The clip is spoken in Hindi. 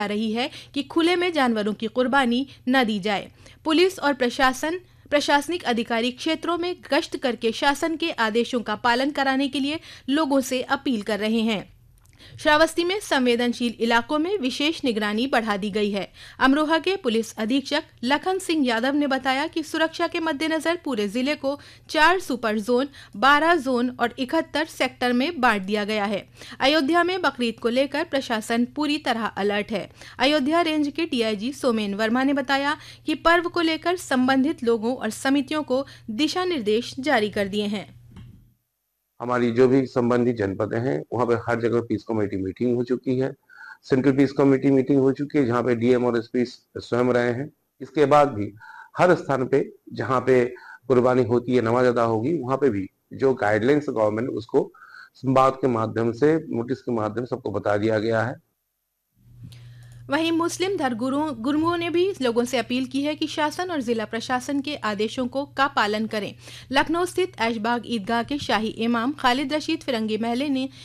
रही है कि खुले में जानवरों की कुर्बानी न दी जाए। पुलिस और प्रशासनिक अधिकारी क्षेत्रों में गश्त करके शासन के आदेशों का पालन कराने के लिए लोगों से अपील कर रहे हैं। श्रावस्ती में संवेदनशील इलाकों में विशेष निगरानी बढ़ा दी गई है। अमरोहा के पुलिस अधीक्षक लखन सिंह यादव ने बताया कि सुरक्षा के मद्देनजर पूरे जिले को 4 सुपर जोन, 12 जोन और 71 सेक्टर में बांट दिया गया है। अयोध्या में बकरीद को लेकर प्रशासन पूरी तरह अलर्ट है। अयोध्या रेंज के डीआईजी सोमेन वर्मा ने बताया कि पर्व को लेकर संबंधित लोगों और समितियों को दिशा निर्देश जारी कर दिए हैं। हमारी जो भी संबंधित जनपद हैं वहाँ पे हर जगह पीस कमेटी मीटिंग हो चुकी है। सेंट्रल पीस कमेटी मीटिंग हो चुकी है जहाँ पे डीएम और एसपी स्वयं रहे हैं। इसके बाद भी हर स्थान पे जहाँ पे कुर्बानी होती है, नमाज अदा होगी, वहाँ पे भी जो गाइडलाइंस गवर्नमेंट उसको संवाद के माध्यम से, नोटिस के माध्यम से सबको बता दिया गया है। वहीं मुस्लिम धर्मगुरुओं ने भी लोगों से अपील की है कि शासन और जिला प्रशासन के आदेशों का पालन करें। लखनऊ स्थित ऐशबाग ईदगाह के शाही इमाम खालिद रशीद फिरंगी महले ने